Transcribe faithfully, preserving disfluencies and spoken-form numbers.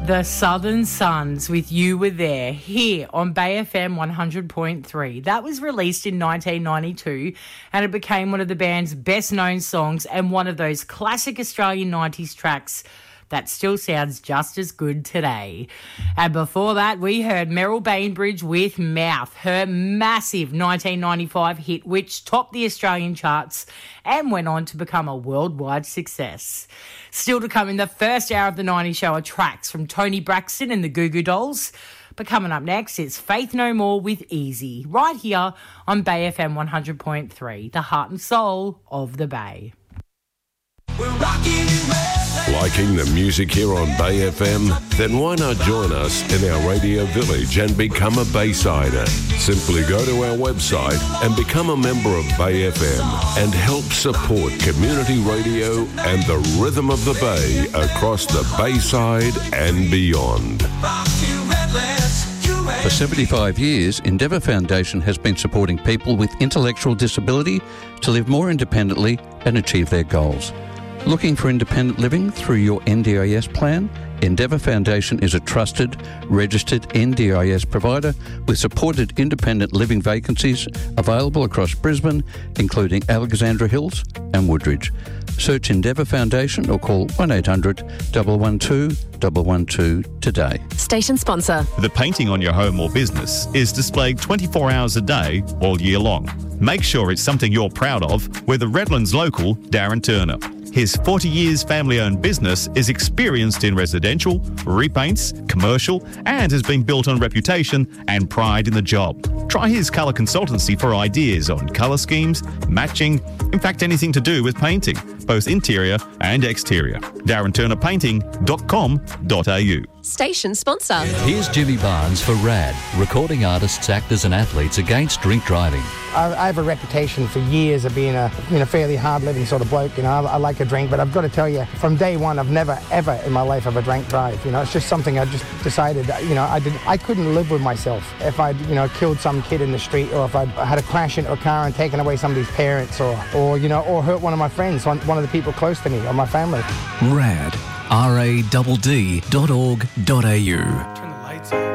The Southern Sons with You Were There here on Bay F M one hundred point three. That was released in nineteen ninety-two and it became one of the band's best known songs and one of those classic Australian nineties tracks that still sounds just as good today. And before that, we heard Meryl Bainbridge with Mouth, her massive nineteen ninety-five hit which topped the Australian charts and went on to become a worldwide success. Still to come in the first hour of the nineties show are tracks from Tony Braxton and the Goo Goo Dolls. But coming up next, it's Faith No More with Easy, right here on Bay F M one hundred point three, the heart and soul of the Bay. We're rocking and rolling. Liking the music here on Bay F M? Then why not join us in our radio village and become a Baysider? Simply go to our website and become a member of Bay F M and help support community radio and the rhythm of the Bay across the Bayside and beyond. For seventy-five years, Endeavour Foundation has been supporting people with intellectual disability to live more independently and achieve their goals. Looking for independent living through your N D I S plan? Endeavour Foundation is a trusted, registered N D I S provider with supported independent living vacancies available across Brisbane, including Alexandra Hills and Woodridge. Search Endeavour Foundation or call one eight hundred, one one two, one one two today. Station sponsor. The painting on your home or business is displayed twenty-four hours a day, all year long. Make sure it's something you're proud of with the Redlands local, Darren Turner. His forty years family-owned business is experienced in residential, repaints, commercial, and has been built on reputation and pride in the job. Try his colour consultancy for ideas on colour schemes, matching, in fact anything to do with painting, both interior and exterior. darren turner painting dot com dot a u. Station sponsor. Here's Jimmy Barnes for RAD, recording artists, actors and athletes against drink driving. I, I have a reputation for years of being a you know fairly hard-living sort of bloke. You know, I, I like a drink, but I've got to tell you, from day one, I've never ever in my life have a drank drive. You know, it's just something I just decided. You know, I did. I couldn't live with myself if I'd you know killed some kid in the street, or if I'd had a crash into a car and taken away somebody's parents, or or you know, or hurt one of my friends, one, one of the people close to me, or my family. RAD. R A D D dot org dot A U.